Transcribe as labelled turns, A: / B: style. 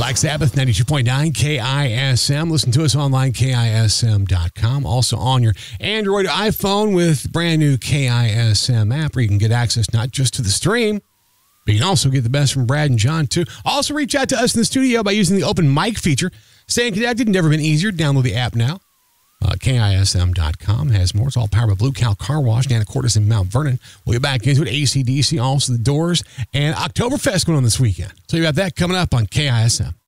A: Black Sabbath, 92.9 KISM. Listen to us online, KISM.com. Also on your Android or iPhone with brand new KISM app where you can get access not just to the stream, but you can also get the best from Brad and John, too. Also, reach out to us in the studio by using the open mic feature. Staying connected, never been easier. Download the app now. KISM.com has more. It's all powered by Blue Cow Car Wash, Anacortes in Mount Vernon. We'll get back into it. AC/DC, also the Doors, and Oktoberfest going on this weekend. So you got that coming up on KISM.